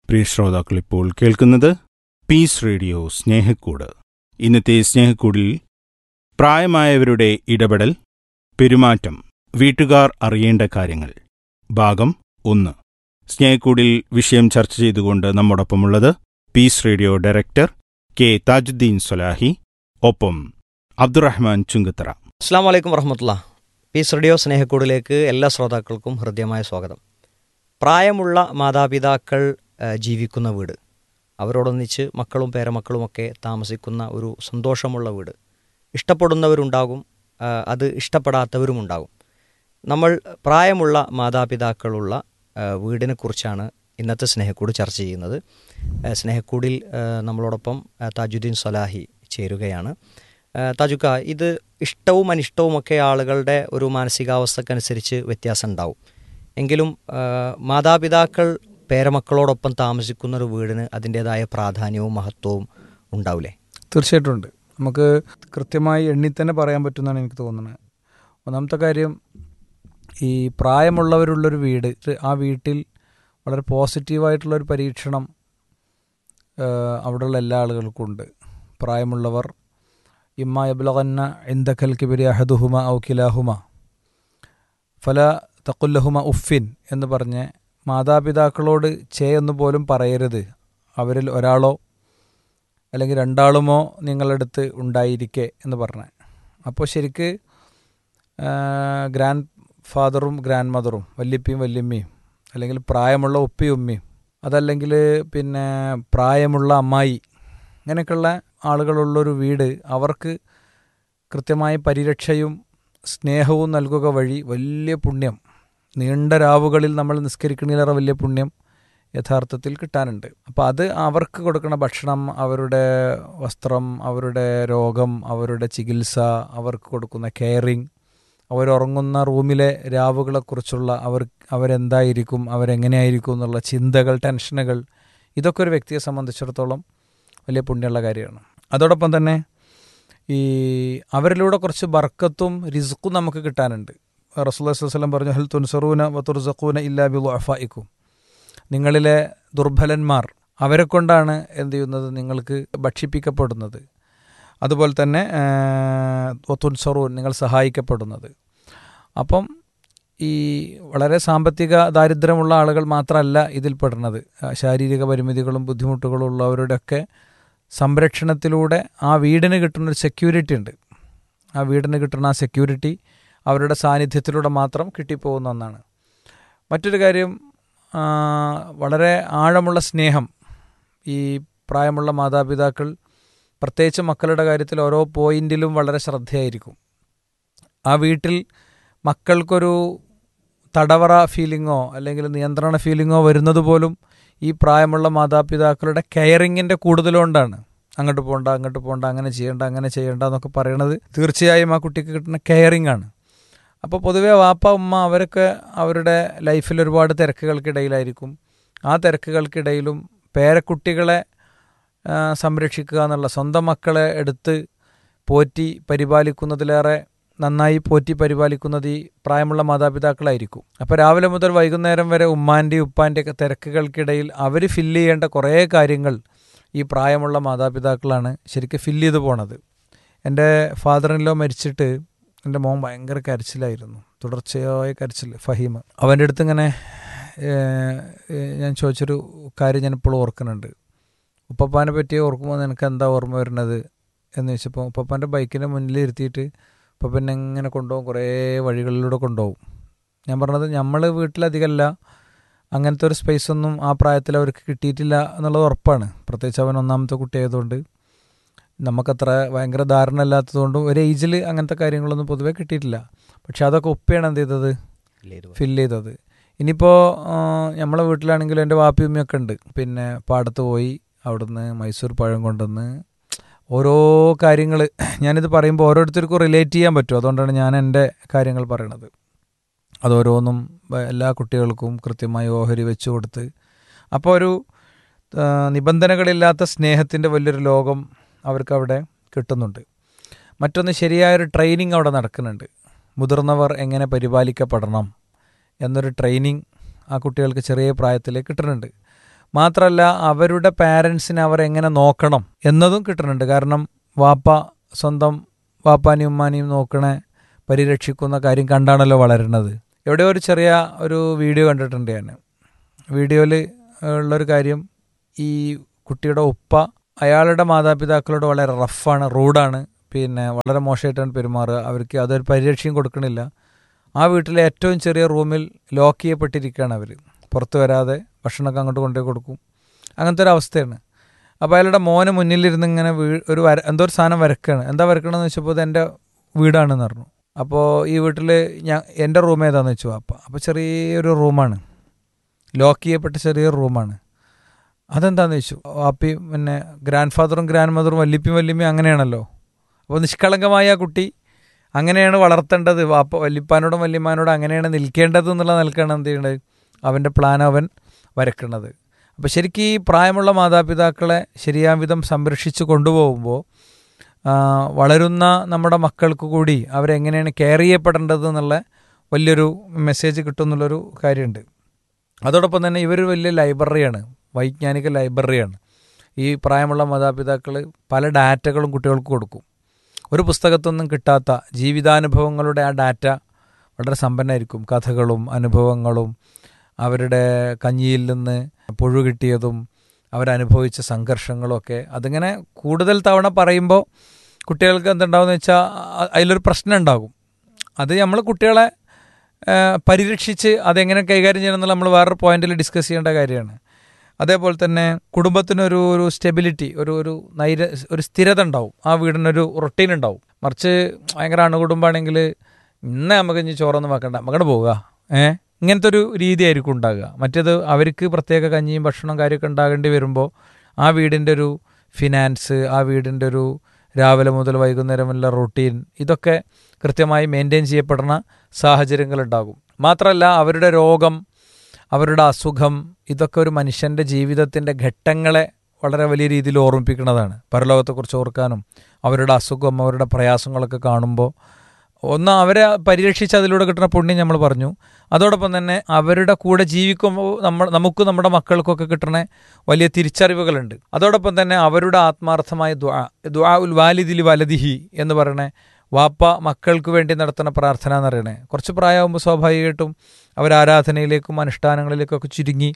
പ്രിയ ശ്രോതാക്കൾ ഇപ്പോൾ കേൾക്കുന്നത് പീസ് റേഡിയോ സ്നേഹക്കൂട്. ഇന്നത്തെ സ്നേഹക്കൂടിൽ പ്രായമായവരുടെ ഇടപെടൽ, പെരുമാറ്റം, വീട്ടുകാർ അറിയേണ്ട കാര്യങ്ങൾ, ഭാഗം 1. സ്നേഹക്കൂടിൽ വിഷയം ചർച്ച ചെയ്തുകൊണ്ട് നമ്മോടൊപ്പമുള്ളത് piece radio director K Thajudheen സ്വലാഹി, ഒപ്പം അബ്ദുറഹ്മാൻ ചുങ്കത്തറ. അസ്സാം വലൈക്കും വറഹമത്തുള്ളാഹി. പീസ് റേഡിയോ സ്നേഹക്കൂടിലേക്ക് എല്ലാ ശ്രോതാക്കൾക്കും ഹൃദ്യമായ സ്വാഗതം. പ്രായമുള്ള മാതാപിതാക്കൾ ജീവിക്കുന്ന വീട്, അവരോടൊന്നിച്ച് മക്കളും പേരമക്കളുമൊക്കെ താമസിക്കുന്ന ഒരു സന്തോഷമുള്ള വീട്, ഇഷ്ടപ്പെടുന്നവരുണ്ടാകും, അത് ഇഷ്ടപ്പെടാത്തവരുമുണ്ടാകും. നമ്മൾ പ്രായമുള്ള മാതാപിതാക്കളുള്ള വീടിനെക്കുറിച്ചാണ് ഇന്നത്തെ സ്നേഹക്കൂട് ചർച്ച ചെയ്യുന്നത്. സ്നേഹക്കൂടിൽ നമ്മളോടൊപ്പം താജുദ്ദീൻ സ്വലാഹി ചേരുകയാണ്. താജുക്ക, ഇത് ഇഷ്ടവും അനിഷ്ടവുമൊക്കെ ആളുകളുടെ ഒരു മാനസികാവസ്ഥക്കനുസരിച്ച് വ്യത്യാസം ഉണ്ടാവും. എങ്കിലും മാതാപിതാക്കൾ പേരമക്കളോടൊപ്പം താമസിക്കുന്ന ഒരു വീടിന് അതിൻ്റേതായ പ്രാധാന്യവും മഹത്വവും ഉണ്ടാവില്ലേ? തീർച്ചയായിട്ടും ഉണ്ട്. നമുക്ക് കൃത്യമായി എണ്ണി തന്നെ പറയാൻ പറ്റുമെന്നാണ് എനിക്ക് തോന്നുന്നത്. ഒന്നാമത്തെ കാര്യം, ഈ പ്രായമുള്ളവരുള്ളൊരു വീട്, ആ വീട്ടിൽ വളരെ പോസിറ്റീവായിട്ടുള്ളൊരു പരീക്ഷണം അവിടെയുള്ള എല്ലാ ആളുകൾക്കും ഉണ്ട്. പ്രായമുള്ളവർ ഇമ്മ യബ്ലഗന്ന ഇൻദകൽ കിബ്രി അഹദുഹുമ ഔ കിലാഹുമ ഫല തഖുല്ലഹുമ ഉഫിൻ എന്ന് പറഞ്ഞ് മാതാപിതാക്കളോട് എന്ന് പോലും പറയരുത്, അവരിൽ ഒരാളോ അല്ലെങ്കിൽ രണ്ടാളുമോ നിങ്ങളടുത്ത് ഉണ്ടായിരിക്കെ എന്ന് പറഞ്ഞ്. അപ്പോൾ ശരിക്ക് ഗ്രാൻഡ് ഫാദറും ഗ്രാൻഡ് മദറും, വല്യപ്പയും വല്യമ്മയും, അല്ലെങ്കിൽ പ്രായമുള്ള ഉപ്പയും ഉമ്മയും, അതല്ലെങ്കിൽ പിന്നെ പ്രായമുള്ള അമ്മായി, അങ്ങനെയൊക്കെയുള്ള ആളുകളുള്ളൊരു വീട് അവർക്ക് കൃത്യമായ പരിരക്ഷയും സ്നേഹവും നൽകുക വഴി വലിയ പുണ്യം, നീണ്ട രാവുകളിൽ നമ്മൾ നിസ്കരിക്കുന്നതിലേറെ വലിയ പുണ്യം യഥാർത്ഥത്തിൽ കിട്ടാനുണ്ട്. അപ്പോൾ അത് അവർക്ക് കൊടുക്കുന്ന ഭക്ഷണം, അവരുടെ വസ്ത്രം, അവരുടെ രോഗം, അവരുടെ ചികിത്സ, അവർക്ക് കൊടുക്കുന്ന കെയറിങ്, അവരുറങ്ങുന്ന റൂമിലെ രാവുകളെക്കുറിച്ചുള്ള അവരെന്തായിരിക്കും, അവരെങ്ങനെയായിരിക്കും എന്നുള്ള ചിന്തകൾ, ടെൻഷനുകൾ, ഇതൊക്കെ ഒരു വ്യക്തിയെ സംബന്ധിച്ചിടത്തോളം വലിയ പുണ്യമുള്ള കാര്യമാണ്. അതോടൊപ്പം തന്നെ ഈ അവരിലൂടെ കുറച്ച് ബർക്കത്തും റിസ്ക്കും നമുക്ക് കിട്ടാനുണ്ട്. റസൂലുള്ളാഹി സ്വല്ലല്ലാഹു അലൈഹി വസല്ലം പറഞ്ഞു, ഹൽ തുൻസറൂന വതുർസഖൂന ഇല്ലാ ബിളുഅഫായിക്കും, നിങ്ങളിലെ ദുർബലന്മാർ, അവരെ കൊണ്ടാണ് എന്ത് ചെയ്യുന്നത്, നിങ്ങൾക്ക് ഭക്ഷിപ്പിക്കപ്പെടുന്നത്. അതുപോലെ തന്നെ തുൻസറൂൻ, നിങ്ങൾ സഹായിക്കപ്പെടുന്നത്. അപ്പം ഈ വളരെ സാമ്പത്തിക ദാരിദ്ര്യമുള്ള ആളുകൾ മാത്രമല്ല ഇതിൽപ്പെടുന്നത്, ശാരീരിക പരിമിതികളും ബുദ്ധിമുട്ടുകളും ഉള്ളവരുടെയൊക്കെ സംരക്ഷണത്തിലൂടെ ആ വീടിന് കിട്ടുന്നൊരു സെക്യൂരിറ്റി ഉണ്ട്. ആ വീടിന് കിട്ടുന്ന ആ സെക്യൂരിറ്റി അവരുടെ സാന്നിധ്യത്തിലൂടെ മാത്രം കിട്ടിപ്പോകുന്ന ഒന്നാണ്. മറ്റൊരു കാര്യം, വളരെ ആഴമുള്ള സ്നേഹം. ഈ പ്രായമുള്ള മാതാപിതാക്കൾ പ്രത്യേകിച്ച് മക്കളുടെ കാര്യത്തിൽ ഓരോ പോയിന്റിലും വളരെ ശ്രദ്ധയായിരിക്കും. ആ വീട്ടിൽ മക്കൾക്കൊരു തടവറ ഫീലിങ്ങോ അല്ലെങ്കിൽ നിയന്ത്രണ ഫീലിങ്ങോ വരുന്നത് പോലും ഈ പ്രായമുള്ള മാതാപിതാക്കളുടെ കെയറിങ്ങിൻ്റെ കൂടുതലുകൊണ്ടാണ്. അങ്ങോട്ട് പോകണ്ട, അങ്ങോട്ട് പോകണ്ട, അങ്ങനെ ചെയ്യേണ്ട, അങ്ങനെ ചെയ്യേണ്ട എന്നൊക്കെ പറയണത് തീർച്ചയായും ആ കുട്ടിക്ക് കിട്ടുന്ന കെയറിങ് ആണ്. അപ്പോൾ പൊതുവേ വാപ്പ ഉമ്മ അവരൊക്കെ അവരുടെ ലൈഫിൽ ഒരുപാട് തിരക്കുകൾക്കിടയിലായിരിക്കും. ആ തിരക്കുകൾക്കിടയിലും പേരക്കുട്ടികളെ സംരക്ഷിക്കുക എന്നുള്ള, സ്വന്തം മക്കളെ എടുത്ത് പോറ്റി പരിപാലിക്കുന്നതിലേറെ നന്നായി പോറ്റി പരിപാലിക്കുന്നത് ഈ പ്രായമുള്ള മാതാപിതാക്കളായിരിക്കും. അപ്പോൾ രാവിലെ മുതൽ വൈകുന്നേരം വരെ ഉമ്മാൻ്റെയും ഉപ്പാൻ്റെയൊക്കെ തിരക്കുകൾക്കിടയിൽ അവർ ഫില്ല് ചെയ്യേണ്ട കുറേ കാര്യങ്ങൾ ഈ പ്രായമുള്ള മാതാപിതാക്കളാണ് ശരിക്കും ഫില്ല് ചെയ്ത് പോണത്. എൻ്റെ ഫാദറിനിലോ മരിച്ചിട്ട് എൻ്റെ മോൻ ഭയങ്കര കരച്ചിലായിരുന്നു, തുടർച്ചയായ കരച്ചിൽ. ഫഹീം, അവൻ്റെ അടുത്ത് ഇങ്ങനെ ഞാൻ ചോദിച്ചൊരു കാര്യം ഞാൻ ഇപ്പോഴും ഓർക്കുന്നുണ്ട്. ഉപ്പപ്പാനെ പറ്റി ഓർക്കുമ്പോൾ നിനക്ക് എന്താ ഓർമ്മ വരുന്നത് എന്ന് ചോദിച്ചപ്പോൾ, ഉപ്പപ്പാൻ്റെ ബൈക്കിൻ്റെ മുന്നിൽ ഇരുത്തിയിട്ട് ഉപ്പപ്പന്നെ ഇങ്ങനെ കൊണ്ടുപോകും, കുറേ വഴികളിലൂടെ കൊണ്ടുപോകും. ഞാൻ പറഞ്ഞത്, നമ്മൾ വീട്ടിലധികമല്ല, അങ്ങനത്തെ ഒരു സ്പേസൊന്നും ആ പ്രായത്തിൽ അവർക്ക് കിട്ടിയിട്ടില്ല എന്നുള്ളത് ഉറപ്പാണ്. പ്രത്യേകിച്ച് അവൻ ഒന്നാമത്തെ കുട്ടിയായതുകൊണ്ട്, നമുക്കത്ര ഭയങ്കര ധാരണ ഇല്ലാത്തതുകൊണ്ടും ഒരു ഏജിൽ അങ്ങനത്തെ കാര്യങ്ങളൊന്നും പൊതുവേ കിട്ടിയിട്ടില്ല. പക്ഷെ അതൊക്കെ ഉപ്പയാണ് എന്ത് ചെയ്തത്, ഫില്ല് ചെയ്തത്. ഇനിയിപ്പോൾ നമ്മളെ വീട്ടിലാണെങ്കിലും എൻ്റെ വാപ്പിയമ്മയൊക്കെ ഉണ്ട്. പിന്നെ പാടത്ത് പോയി അവിടുന്ന് മൈസൂർ പഴം കൊണ്ടുവന്ന് ഓരോ കാര്യങ്ങൾ, ഞാനിത് പറയുമ്പോൾ ഓരോരുത്തർക്കും റിലേറ്റ് ചെയ്യാൻ പറ്റും. അതുകൊണ്ടാണ് ഞാൻ എൻ്റെ കാര്യങ്ങൾ പറയണത്. അതോരോന്നും എല്ലാ കുട്ടികൾക്കും കൃത്യമായി ഓഹരി വെച്ച് കൊടുത്ത്, അപ്പോൾ ഒരു നിബന്ധനകളില്ലാത്ത സ്നേഹത്തിൻ്റെ വലിയൊരു ലോകം അവർക്കവിടെ കിട്ടുന്നുണ്ട്. മറ്റൊന്ന്, ശരിയായൊരു ട്രെയിനിങ് അവിടെ നടക്കുന്നുണ്ട്. മുതിർന്നവർ എങ്ങനെ പരിപാലിക്കപ്പെടണം എന്നൊരു ട്രെയിനിങ് ആ കുട്ടികൾക്ക് ചെറിയ പ്രായത്തിൽ കിട്ടുന്നുണ്ട്. മാത്രമല്ല അവരുടെ പാരൻസിനെ അവരെങ്ങനെ നോക്കണം എന്നതും കിട്ടുന്നുണ്ട്. കാരണം സ്വന്തം വാപ്പാനെയും ഉമ്മാനെയും നോക്കണേ പരിരക്ഷിക്കുന്ന കാര്യം കണ്ടാണല്ലോ വളരുന്നത്. എവിടെയോ ഒരു ചെറിയ ഒരു വീഡിയോ കണ്ടിട്ടുണ്ട് ഞാൻ. വീഡിയോയിൽ ഉള്ളൊരു കാര്യം, ഈ കുട്ടിയുടെ ഉപ്പ അയാളുടെ മാതാപിതാക്കളോട് വളരെ റഫാണ്, റൂഡാണ്, പിന്നെ വളരെ മോശമായിട്ടാണ് പെരുമാറുക. അവർക്ക് അതൊരു പരിരക്ഷയും കൊടുക്കണില്ല. ആ വീട്ടിലെ ഏറ്റവും ചെറിയ റൂമിൽ ലോക്ക് ചെയ്യപ്പെട്ടിരിക്കുകയാണ് അവർ. പുറത്ത് വരാതെ ഭക്ഷണമൊക്കെ അങ്ങോട്ട് കൊണ്ടുപോയി കൊടുക്കും. അങ്ങനത്തെ ഒരു അവസ്ഥയാണ്. അപ്പോൾ അയാളുടെ മോന് മുന്നിലിരുന്ന് ഇങ്ങനെ എന്തോ ഒരു സാധനം വരക്കുകയാണ്. എന്താ വരക്കണമെന്ന് വെച്ചപ്പോൾ ഇത് എൻ്റെ വീടാണെന്ന് പറഞ്ഞു. അപ്പോൾ ഈ വീട്ടിൽ എൻ്റെ റൂം ഏതാണെന്ന് വെച്ചു അപ്പോൾ ചെറിയൊരു റൂമാണ്, ലോക്ക് ചെയ്യപ്പെട്ട ചെറിയൊരു റൂമാണ്. അതെന്താണെന്ന് ചോദിച്ചു. വാപ്പി പിന്നെ ഗ്രാൻഡ് ഫാദറും ഗ്രാൻഡ് മദറും വല്യമ്മയും അങ്ങനെയാണല്ലോ. അപ്പോൾ നിഷ്കളങ്കമായ ആ കുട്ടി അങ്ങനെയാണ് വളർത്തേണ്ടത്, വല്യപ്പാനോടും വല്യമ്മാനോടും അങ്ങനെയാണ് നിൽക്കേണ്ടത് എന്നുള്ള നിലക്കാണ് എന്ത് ചെയ്യേണ്ടത്, അവൻ്റെ പ്ലാൻ അവൻ വരക്കുന്നത്. അപ്പോൾ ശരിക്കും ഈ പ്രായമുള്ള മാതാപിതാക്കളെ ശരിയാം വിധം സംരക്ഷിച്ച് കൊണ്ടുപോകുമ്പോൾ വളരുന്ന നമ്മുടെ മക്കൾക്ക് കൂടി അവരെങ്ങനെയാണ് കെയർ ചെയ്യപ്പെടേണ്ടത് എന്നുള്ള വലിയൊരു മെസ്സേജ് കിട്ടുമെന്നുള്ളൊരു കാര്യമുണ്ട്. അതോടൊപ്പം തന്നെ ഇവർ വലിയ ലൈബ്രറിയാണ്, വൈജ്ഞാനിക ലൈബ്രറിയാണ്. ഈ പ്രായമുള്ള മാതാപിതാക്കൾ പല ഡാറ്റകളും കുട്ടികൾക്ക് കൊടുക്കും. ഒരു പുസ്തകത്തൊന്നും കിട്ടാത്ത ജീവിതാനുഭവങ്ങളുടെ ആ ഡാറ്റ വളരെ സമ്പന്നമായിരിക്കും. കഥകളും അനുഭവങ്ങളും അവരുടെ കഞ്ഞിയിൽ നിന്ന് പുഴു കിട്ടിയതും അവരനുഭവിച്ച സംഘർഷങ്ങളും ഒക്കെ അതിങ്ങനെ കൂടുതൽ തവണ പറയുമ്പോൾ കുട്ടികൾക്ക് എന്തുണ്ടാവുമെന്ന് വെച്ചാൽ അതിലൊരു പ്രശ്നം ഉണ്ടാകും. അത് നമ്മൾ കുട്ടികളെ പരിരക്ഷിച്ച് അതെങ്ങനെ കൈകാര്യം ചെയ്യണം എന്നുള്ള നമ്മൾ വേറൊരു പോയിന്റിൽ ഡിസ്കസ് ചെയ്യേണ്ട കാര്യമാണ്. അതേപോലെ തന്നെ കുടുംബത്തിനൊരു സ്റ്റെബിലിറ്റി, ഒരു സ്ഥിരത ഉണ്ടാവും. ആ വീടിനൊരു റൊട്ടീൻ ഉണ്ടാവും. മറിച്ച് ഭയങ്കര അണുകുടുംബമാണെങ്കിൽ ഇന്ന് നമുക്ക് ഇനി ചോറൊന്നും വെക്കണ്ട, നമുക്കടെ പോവുക, ഇങ്ങനത്തെ ഒരു രീതി ആയിരിക്കും ഉണ്ടാകുക. മറ്റേത് അവർക്ക് പ്രത്യേക കഞ്ഞിയും ഭക്ഷണം കാര്യമൊക്കെ ഉണ്ടാകേണ്ടി വരുമ്പോൾ ആ വീടിൻ്റെ ഒരു ഫിനാൻസ്, ആ വീടിൻ്റെ ഒരു രാവിലെ മുതൽ വൈകുന്നേരം വല്ല റൊട്ടീൻ, ഇതൊക്കെ കൃത്യമായി മെയിൻറ്റെയിൻ ചെയ്യപ്പെടുന്ന സാഹചര്യങ്ങളുണ്ടാകും. മാത്രമല്ല അവരുടെ രോഗം, അവരുടെ അസുഖം, ഇതൊക്കെ ഒരു മനുഷ്യൻ്റെ ജീവിതത്തിൻ്റെ ഘട്ടങ്ങളെ വളരെ വലിയ രീതിയിൽ ഓർമ്മിപ്പിക്കുന്നതാണ്. പരലോകത്തെക്കുറിച്ച് ഓർക്കാനും അവരുടെ അസുഖം, അവരുടെ പ്രയാസങ്ങളൊക്കെ കാണുമ്പോൾ ഒന്ന് അവരെ പരിരക്ഷിച്ച് അതിലൂടെ കിട്ടുന്ന പുണ്യം നമ്മൾ പറഞ്ഞു. അതോടൊപ്പം തന്നെ അവരുടെ കൂടെ ജീവിക്കുമ്പോൾ നമുക്കും നമ്മുടെ മക്കൾക്കൊക്കെ കിട്ടുന്ന വലിയ തിരിച്ചറിവുകളുണ്ട്. അതോടൊപ്പം തന്നെ അവരുടെ ആത്മാർത്ഥമായ ദുആ ഉൽ വാലിദിലി വലദിഹി എന്ന് പറയണേ, വാപ്പ മക്കൾക്ക് വേണ്ടി നടത്തുന്ന പ്രാർത്ഥന എന്ന് പറയണേ. കുറച്ച് പ്രായമാകുമ്പോൾ സ്വാഭാവികമായിട്ടും അവർ ആരാധനയിലേക്കും അനുഷ്ഠാനങ്ങളിലേക്കൊക്കെ ചുരുങ്ങി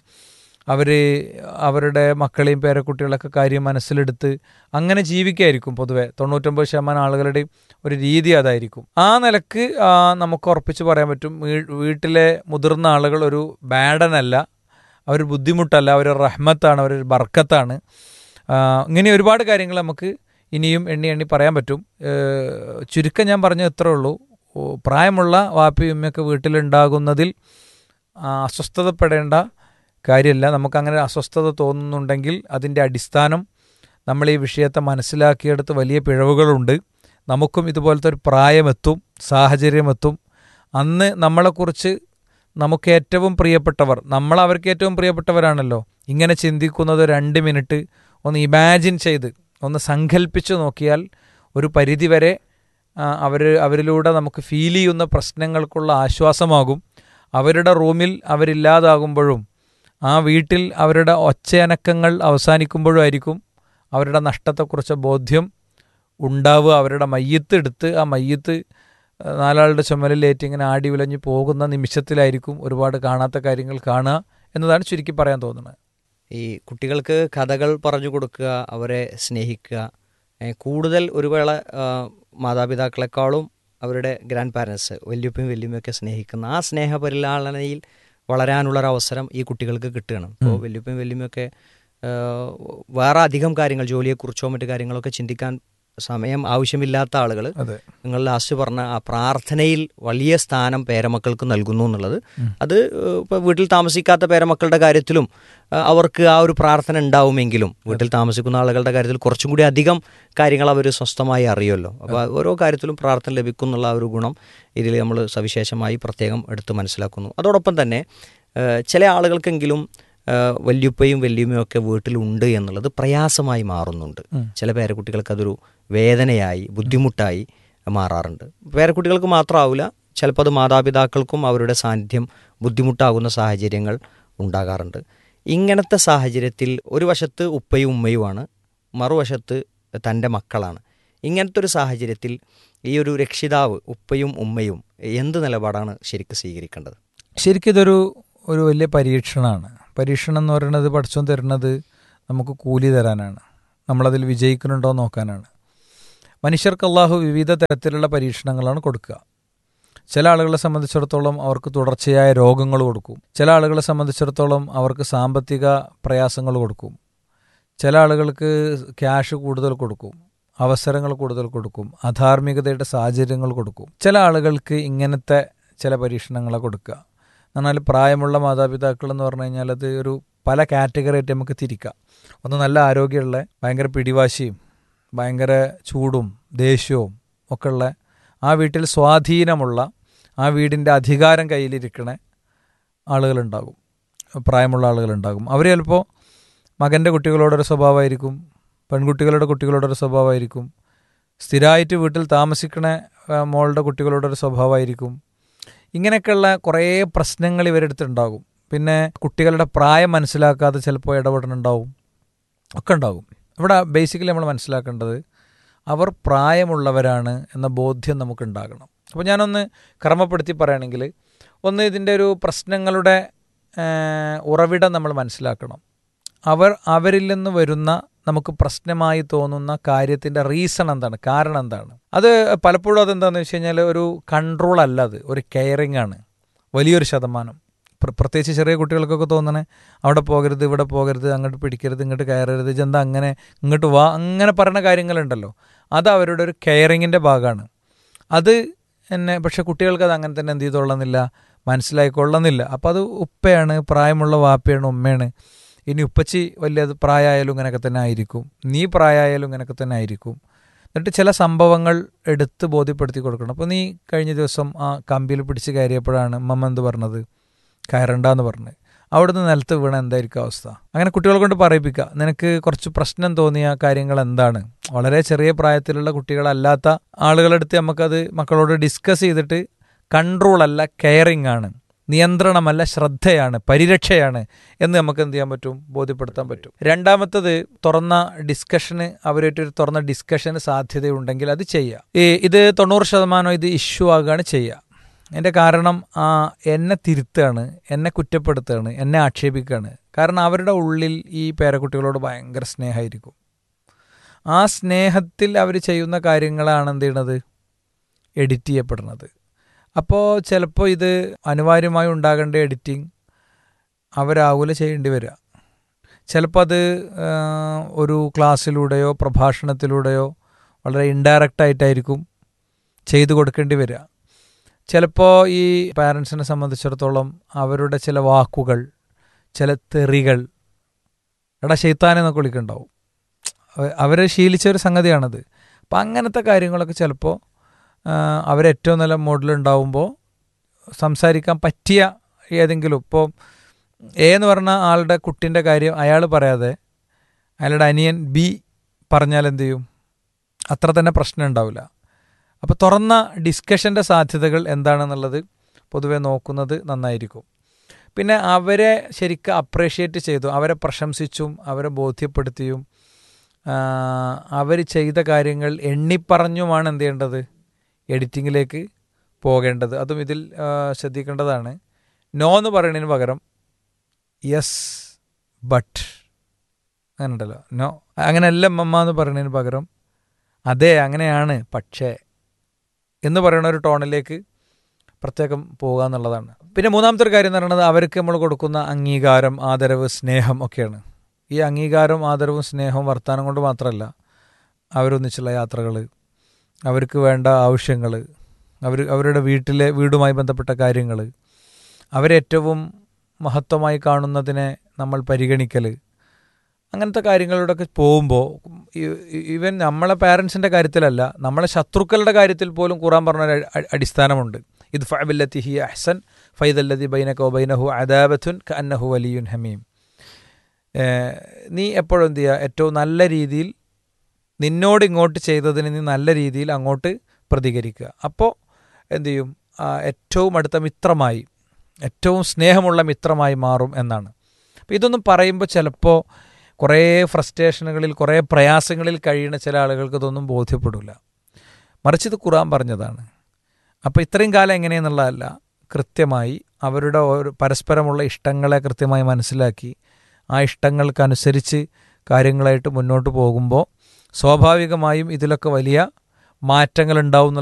അവരുടെ മക്കളെയും പേരക്കുട്ടികളൊക്കെ കാര്യം മനസ്സിലെടുത്ത് അങ്ങനെ ജീവിക്കായിരിക്കും. പൊതുവെ 99% ആളുകളുടെയും ഒരു രീതി അതായിരിക്കും. ആ നിലക്ക് നമുക്ക് ഉറപ്പിച്ച് പറയാൻ പറ്റും, വീട്ടിലെ മുതിർന്ന ആളുകൾ ഒരു ബാഡനല്ല, അവർ ബുദ്ധിമുട്ടല്ല, അവർ റഹ്മത്താണ്, അവരൊരു ബർക്കത്താണ്. ഇങ്ങനെ ഒരുപാട് കാര്യങ്ങൾ നമുക്ക് ഇനിയും എണ്ണി പറയാൻ പറ്റും. ചുരുക്കം ഞാൻ പറഞ്ഞത് ഇത്രേ ഉള്ളൂ. പ്രായമുള്ള വാപ്പയും ഉമ്മയൊക്കെ വീട്ടിലുണ്ടാകുന്നതിൽ അസ്വസ്ഥതപ്പെടേണ്ട കാര്യമില്ല. നമുക്കങ്ങനെ അസ്വസ്ഥത തോന്നുന്നുണ്ടെങ്കിൽ അതിൻ്റെ അടിസ്ഥാനം നമ്മൾ ഈ വിഷയത്തെ മനസ്സിലാക്കിയെടുത്ത് വലിയ പിഴവുകളുണ്ട്. നമുക്കും ഇതുപോലത്തെ ഒരു പ്രായമെത്തും, സാഹചര്യമെത്തും. അന്ന് നമ്മളെക്കുറിച്ച് നമുക്ക് ഏറ്റവും പ്രിയപ്പെട്ടവർ, അവർക്ക് ഏറ്റവും പ്രിയപ്പെട്ടവരാണല്ലോ. ഇങ്ങനെ ചിന്തിക്കുന്നത് 2 മിനിറ്റ് ഒന്ന് ഇമാജിൻ ചെയ്ത് ഒന്ന് സങ്കല്പിച്ച് നോക്കിയാൽ ഒരു പരിധിവരെ അവരിലൂടെ നമുക്ക് ഫീൽ ചെയ്യുന്ന പ്രശ്നങ്ങൾക്കുള്ള ആശ്വാസമാകും. അവരുടെ റൂമിൽ അവരില്ലാതാകുമ്പോഴും ആ വീട്ടിൽ അവരുടെ ഒച്ചയനക്കങ്ങൾ അവസാനിക്കുമ്പോഴും ആയിരിക്കും അവരുടെ നഷ്ടത്തെക്കുറിച്ച് ബോധ്യം ഉണ്ടാവുക. അവരുടെ മയ്യത്ത് എടുത്ത് ആ മയ്യത്ത് 4 ആളുടെ ചുമലിലേറ്റ് ഇങ്ങനെ ആടി ഉലഞ്ഞ് പോകുന്ന നിമിഷത്തിലായിരിക്കും ഒരുപാട് കാണാത്ത കാര്യങ്ങൾ കാണുക എന്നതാണ് ചുരുക്കി പറയാൻ തോന്നുന്നത്. ഈ കുട്ടികൾക്ക് കഥകൾ പറഞ്ഞു കൊടുക്കുക, അവരെ സ്നേഹിക്കുക, കൂടുതൽ ഒരു വേള മാതാപിതാക്കളെക്കാളും അവരുടെ ഗ്രാൻഡ് പാരൻസ് വല്യപ്പയും വല്യമ്മയൊക്കെ സ്നേഹിക്കുന്ന ആ സ്നേഹപരിലാളനയിൽ വളരാനുള്ളൊരവസരം ഈ കുട്ടികൾക്ക് കിട്ടുകയാണ്. ഇപ്പോൾ വല്യപ്പയും വല്യമ്മയൊക്കെ വേറെ അധികം കാര്യങ്ങൾ, ജോലിയെക്കുറിച്ചോ മറ്റു കാര്യങ്ങളൊക്കെ ചിന്തിക്കാൻ സമയം ആവശ്യമില്ലാത്ത ആളുകൾ നിങ്ങൾ ലാസ്റ്റ് പറഞ്ഞ ആ പ്രാർത്ഥനയിൽ വലിയ സ്ഥാനം പേരമക്കൾക്ക് നൽകുന്നു എന്നുള്ളത്, അത് ഇപ്പോൾ വീട്ടിൽ താമസിക്കാത്ത പേരമക്കളുടെ കാര്യത്തിലും അവർക്ക് ആ ഒരു പ്രാർത്ഥന ഉണ്ടാവുമെങ്കിലും വീട്ടിൽ താമസിക്കുന്ന ആളുകളുടെ കാര്യത്തിൽ കുറച്ചും കൂടി അധികം കാര്യങ്ങൾ അവർ സ്വസ്ഥമായി അറിയുമല്ലോ. അപ്പോൾ ഓരോ കാര്യത്തിലും പ്രാർത്ഥന ലഭിക്കും എന്നുള്ള ആ ഒരു ഗുണം ഇതിൽ നമ്മൾ സവിശേഷമായി പ്രത്യേകം എടുത്ത് മനസ്സിലാക്കുന്നു. അതോടൊപ്പം തന്നെ ചില ആളുകൾക്കെങ്കിലും വല്യുപ്പയും വല്യമ്മയും ഒക്കെ വീട്ടിലുണ്ട് എന്നുള്ളത് പ്രയാസമായി മാറുന്നുണ്ട്. ചില പേരക്കുട്ടികൾക്ക് അതൊരു വേദനയായി, ബുദ്ധിമുട്ടായി മാറാറുണ്ട്. പേരക്കുട്ടികൾക്ക് മാത്രമാവില്ല, ചിലപ്പോൾ അത് മാതാപിതാക്കൾക്കും അവരുടെ സാന്നിധ്യം ബുദ്ധിമുട്ടാകുന്ന സാഹചര്യങ്ങൾ ഉണ്ടാകാറുണ്ട്. ഇങ്ങനത്തെ സാഹചര്യത്തിൽ ഒരു വശത്ത് ഉപ്പയും ഉമ്മയുമാണ്, മറുവശത്ത് തൻ്റെ മക്കളാണ്. ഇങ്ങനത്തെ ഒരു സാഹചര്യത്തിൽ ഈ ഒരു രക്ഷിതാവ് ഉപ്പയും ഉമ്മയും എന്ത് നിലപാടാണ് ശരിക്കും സ്വീകരിക്കേണ്ടത്? ശരിക്കും ഇതൊരു വലിയ പരീക്ഷണമാണ്. പരീക്ഷണം എന്ന് പറയുന്നത് പഠിച്ചോൻ തരുന്നത് നമുക്ക് കൂലി തരാനാണ്, നമ്മളതിൽ വിജയിക്കുന്നുണ്ടോ നോക്കാനാണ്. മനുഷ്യർക്ക് അള്ളാഹു വിവിധ തരത്തിലുള്ള പരീക്ഷണങ്ങളാണ് കൊടുക്കുക. ചില ആളുകളെ സംബന്ധിച്ചിടത്തോളം അവർക്ക് തുടർച്ചയായ രോഗങ്ങൾ കൊടുക്കും. ചില ആളുകളെ സംബന്ധിച്ചിടത്തോളം അവർക്ക് സാമ്പത്തിക പ്രയാസങ്ങൾ കൊടുക്കും. ചില ആളുകൾക്ക് ക്യാഷ് കൂടുതൽ കൊടുക്കും, അവസരങ്ങൾ കൂടുതൽ കൊടുക്കും, അധാർമികതയുടെ സാഹചര്യങ്ങൾ കൊടുക്കും. ചില ആളുകൾക്ക് ഇങ്ങനത്തെ ചില പരീക്ഷണങ്ങളെ കൊടുക്കുക. എന്നാൽ പ്രായമുള്ള മാതാപിതാക്കൾ എന്ന് പറഞ്ഞു കഴിഞ്ഞാൽ അത് ഒരു പല കാറ്റഗറി ആയിട്ട് നമുക്ക് തിരിക്കാം. ഒന്ന് നല്ല ആരോഗ്യമുള്ള, ഭയങ്കര പിടിവാശിയും ഭയങ്കര ചൂടും ദേഷ്യവും ഒക്കെ ഉള്ള, ആ വീട്ടിൽ സ്വാധീനമുള്ള, ആ വീടിൻ്റെ അധികാരം കയ്യിലിരിക്കണ ആളുകളുണ്ടാകും, പ്രായമുള്ള ആളുകളുണ്ടാകും. അവർ ചിലപ്പോൾ മകൻ്റെ കുട്ടികളോടൊരു സ്വഭാവമായിരിക്കും, പെൺകുട്ടികളുടെ കുട്ടികളോടൊരു സ്വഭാവമായിരിക്കും, സ്ഥിരമായിട്ട് വീട്ടിൽ താമസിക്കണ മോളുടെ കുട്ടികളോടൊരു സ്വഭാവമായിരിക്കും. ഇങ്ങനെയൊക്കെയുള്ള കുറേ പ്രശ്നങ്ങൾ ഇവരെടുത്തുണ്ടാകും. പിന്നെ കുട്ടികളുടെ പ്രായം മനസ്സിലാക്കാതെ ചിലപ്പോൾ ഇടപെടുന്നുണ്ടാവും, ഒക്കെ ഉണ്ടാകും. ഇവിടെ ബേസിക്കലി നമ്മൾ മനസ്സിലാക്കേണ്ടത് അവർ പ്രായമുള്ളവരാണ് എന്ന ബോധ്യം നമുക്കുണ്ടാകണം. അപ്പോൾ ഞാനൊന്ന് ക്രമപ്പെടുത്തി പറയുകയാണെങ്കിൽ, ഒന്ന് ഇതിൻ്റെ ഒരു പ്രശ്നങ്ങളുടെ ഉറവിടം നമ്മൾ മനസ്സിലാക്കണം. അവരിൽ നിന്ന് വരുന്ന നമുക്ക് പ്രശ്നമായി തോന്നുന്ന കാര്യത്തിൻ്റെ റീസൺ എന്താണ്, കാരണം എന്താണ്. അത് പലപ്പോഴും അതെന്താണെന്ന് വെച്ച് കഴിഞ്ഞാൽ ഒരു കൺട്രോൾ അല്ല, അത് ഒരു കെയറിങ് ആണ് വലിയൊരു ശതമാനം. പ്രത്യേകിച്ച് ചെറിയ കുട്ടികൾക്കൊക്കെ തോന്നണേ അവിടെ പോകരുത്, ഇവിടെ പോകരുത്, അങ്ങോട്ട് പിടിക്കരുത്, ഇങ്ങോട്ട് കയറരുത്, ഇതെന്താ അങ്ങനെ, ഇങ്ങോട്ട് വാ, അങ്ങനെ പറയുന്ന കാര്യങ്ങളുണ്ടല്ലോ. അത് അവരുടെ ഒരു കെയറിങ്ങിൻ്റെ ഭാഗമാണ്. അത് എന്നെ പക്ഷെ കുട്ടികൾക്ക് അത് അങ്ങനെ തന്നെ എന്ത് ചെയ്തുകൊള്ളുന്നില്ല, മനസ്സിലായിക്കൊള്ളുന്നില്ല. അപ്പോൾ അത് ഉപ്പയാണ്, പ്രായമുള്ള വാപ്പയാണ്, ഉമ്മയാണ്. ഇനി ഉപ്പച്ചി വലിയ പ്രായമായാലും ഇങ്ങനെയൊക്കെ തന്നെ ആയിരിക്കും, നീ പ്രായമായാലും ഇങ്ങനെയൊക്കെ തന്നെ ആയിരിക്കും. എന്നിട്ട് ചില സംഭവങ്ങൾ എടുത്ത് ബോധ്യപ്പെടുത്തി കൊടുക്കണം. അപ്പോൾ നീ കഴിഞ്ഞ ദിവസം ആ കമ്പിയിൽ പിടിച്ച് കയറിയപ്പോഴാണ് മമ്മ എന്ത് പറഞ്ഞത്, കയറണ്ടെന്ന് പറഞ്ഞ്. അവിടുന്ന് നിലത്ത് വീണ എന്തായിരിക്കും അവസ്ഥ? അങ്ങനെ കുട്ടികളെ കൊണ്ട് പറയിപ്പിക്കുക. നിനക്ക് കുറച്ച് പ്രശ്നം തോന്നിയ കാര്യങ്ങൾ എന്താണ്? വളരെ ചെറിയ പ്രായത്തിലുള്ള കുട്ടികളല്ലാത്ത ആളുകളെടുത്ത് നമുക്കത് മക്കളോട് ഡിസ്കസ് ചെയ്തിട്ട്, കൺട്രോളല്ല കെയറിങ് ആണ്, നിയന്ത്രണമല്ല ശ്രദ്ധയാണ്, പരിരക്ഷയാണ് എന്ന് നമുക്ക് എന്ത് ചെയ്യാൻ പറ്റും, ബോധ്യപ്പെടുത്താൻ പറ്റും. രണ്ടാമത്തത്, തുറന്ന ഡിസ്കഷന്, അവരായിട്ടൊരു തുറന്ന ഡിസ്കഷന് സാധ്യതയുണ്ടെങ്കിൽ അത് ചെയ്യുക. ഇത് 90% ഇത് ഇഷ്യൂ ആകുകയാണ് ചെയ്യുക. എൻ്റെ കാരണം എന്നെ തിരുത്തുകയാണ്, എന്നെ കുറ്റപ്പെടുത്തുകയാണ്, എന്നെ ആക്ഷേപിക്കുകയാണ്. കാരണം അവരുടെ ഉള്ളിൽ ഈ പേരക്കുട്ടികളോട് ഭയങ്കര സ്നേഹമായിരിക്കും. ആ സ്നേഹത്തിൽ അവർ ചെയ്യുന്ന കാര്യങ്ങളാണ് എന്ത് ചെയ്യണത്, എഡിറ്റ് ചെയ്യപ്പെടുന്നത്. അപ്പോൾ ചിലപ്പോൾ ഇത് അനിവാര്യമായി ഉണ്ടാകേണ്ട എഡിറ്റിംഗ് അവരാവൂല ചെയ്യേണ്ടി വരിക. ചിലപ്പോൾ അത് ഒരു ക്ലാസ്സിലൂടെയോ പ്രഭാഷണത്തിലൂടെയോ വളരെ ഇൻഡയറക്റ്റായിട്ടായിരിക്കും ചെയ്തു കൊടുക്കേണ്ടി വരിക. ചിലപ്പോൾ ഈ പാരൻസിനെ സംബന്ധിച്ചിടത്തോളം അവരുടെ ചില വാക്കുകൾ, ചില തെറികൾ, എടാ ശൈത്താനെന്നൊക്കെ വിളിക്കുന്നുണ്ടാവും. അവർ ശീലിച്ച ഒരു സംഗതിയാണത്. അപ്പം അങ്ങനത്തെ കാര്യങ്ങളൊക്കെ ചിലപ്പോൾ അവരേറ്റവും നല്ല മോഡിലുണ്ടാവുമ്പോൾ സംസാരിക്കാൻ പറ്റിയ ഏതെങ്കിലും, ഇപ്പോൾ എന്ന് പറഞ്ഞ ആളുടെ കുട്ടീൻ്റെ കാര്യം അയാൾ പറയാതെ അയാളുടെ അനിയൻ ബി പറഞ്ഞാൽ എന്ത് ചെയ്യും, അത്ര തന്നെ പ്രശ്നം ഉണ്ടാവില്ല. അപ്പോൾ തുറന്ന ഡിസ്കഷൻ്റെ സാധ്യതകൾ എന്താണെന്നുള്ളത് പൊതുവെ നോക്കുന്നത് നന്നായിരിക്കും. പിന്നെ അവരെ ശരിക്കും അപ്രീഷിയേറ്റ് ചെയ്തു, അവരെ പ്രശംസിച്ചും അവരെ ബോധ്യപ്പെടുത്തിയും അവർ ചെയ്ത കാര്യങ്ങൾ എണ്ണിപ്പറഞ്ഞുമാണ് എന്ത് ചെയ്യേണ്ടത്, എഡിറ്റിങ്ങിലേക്ക് പോകേണ്ടത്. അതും ഇതിൽ ശ്രദ്ധിക്കേണ്ടതാണ്. നോ എന്ന് പറയുന്നതിന് പകരം യെസ് ബട്ട്, അങ്ങനെ ഉണ്ടല്ലോ, നോ അങ്ങനെയല്ല മമ്മ എന്ന് പറയുന്നതിന് പകരം അതെ അങ്ങനെയാണ് പക്ഷേ എന്ന് പറയുന്ന ഒരു ടോണിലേക്ക് പ്രത്യേകം പോകുക എന്നുള്ളതാണ്. പിന്നെ മൂന്നാമത്തെ ഒരു കാര്യം എന്ന് പറയുന്നത് അവർക്ക് നമ്മൾ കൊടുക്കുന്ന അംഗീകാരം, ആദരവ്, സ്നേഹം ഒക്കെയാണ്. ഈ അംഗീകാരവും ആദരവും സ്നേഹവും വർത്താനം കൊണ്ട് മാത്രമല്ല, അവരൊന്നിച്ചുള്ള യാത്രകൾ, അവർക്ക് വേണ്ട ആവശ്യങ്ങൾ, അവരുടെ വീടുമായി ബന്ധപ്പെട്ട കാര്യങ്ങൾ, അവരേറ്റവും മഹത്വമായി കാണുന്നതിനെ നമ്മൾ പരിഗണിക്കൽ, അങ്ങനത്തെ കാര്യങ്ങളിലൂടെയൊക്കെ പോകുമ്പോൾ ഈവൻ നമ്മളെ പാരൻസിൻ്റെ കാര്യത്തിലല്ല, നമ്മളെ ശത്രുക്കളുടെ കാര്യത്തിൽ പോലും ഖുർആൻ പറഞ്ഞ അടിസ്ഥാനമുണ്ട്. ഇത് ഫഅബില്ലത്തി ഹി അഹ്സൻ ഫൈദല്ലദി ബൈനക വബൈനഹു അദാബത്തുൻ കഅന്നഹു വലിയുൻ ഹമീം. നീ എപ്പോഴും എന്ത് ചെയ്യുക, ഏറ്റവും നല്ല രീതിയിൽ നിന്നോട് ഇങ്ങോട്ട് ചെയ്തതിന് നീ നല്ല രീതിയിൽ അങ്ങോട്ട് പ്രതികരിക്കുക. അപ്പോൾ എന്തു ചെയ്യും, ഏറ്റവും അടുത്ത മിത്രമായി, ഏറ്റവും സ്നേഹമുള്ള മിത്രമായി മാറും എന്നാണ്. അപ്പോൾ ഇതൊന്നും പറയുമ്പോൾ ചിലപ്പോൾ കുറേ ഫ്രസ്ട്രേഷനുകളിൽ കുറേ പ്രയാസങ്ങളിൽ കഴിയുന്ന ചില ആളുകൾക്ക് ഇതൊന്നും ബോധ്യപ്പെടില്ല. മറിച്ച് ഇത് ഖുർആൻ പറഞ്ഞതാണ്. അപ്പോൾ ഇത്രയും കാലം എങ്ങനെയെന്നുള്ളതല്ല, കൃത്യമായി അവരുടെ പരസ്പരമുള്ള ഇഷ്ടങ്ങളെ കൃത്യമായി മനസ്സിലാക്കി ആ ഇഷ്ടങ്ങൾക്കനുസരിച്ച് കാര്യങ്ങളായിട്ട് മുന്നോട്ട് പോകുമ്പോൾ സ്വാഭാവികമായും ഇതിലൊക്കെ വലിയ മാറ്റങ്ങൾ ഉണ്ടാവും